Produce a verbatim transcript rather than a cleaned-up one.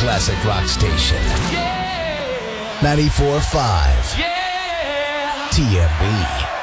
classic rock station. Yeah. ninety-four point five Yeah. T M B.